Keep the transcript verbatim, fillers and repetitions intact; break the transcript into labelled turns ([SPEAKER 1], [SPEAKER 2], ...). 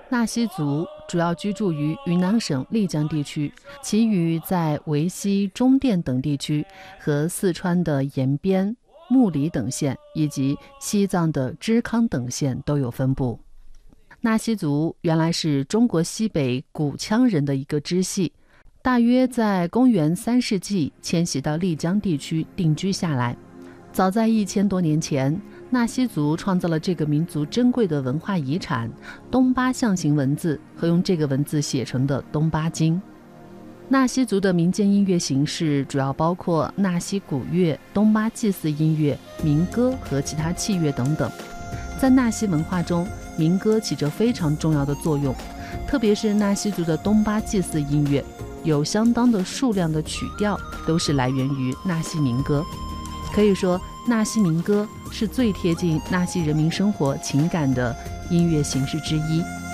[SPEAKER 1] 纳西族主要居住于云南省丽江地区，其余在维西、中甸等地区和四川的延边、木里等县以及西藏的支康等县都有分布。纳西族原来是中国西北古羌人的一个支系，大约在公元三世纪迁徙到丽江地区定居下来。早在一千多年前，纳西族创造了这个民族珍贵的文化遗产东巴象形文字和用这个文字写成的东巴经。纳西族的民间音乐形式主要包括纳西古乐、东巴祭祀音乐、民歌和其他器乐等等。在纳西文化中，民歌起着非常重要的作用，特别是纳西族的东巴祭祀音乐，有相当的数量的曲调都是来源于纳西民歌。可以说，纳西民歌是最贴近纳西人民生活情感的音乐形式之一。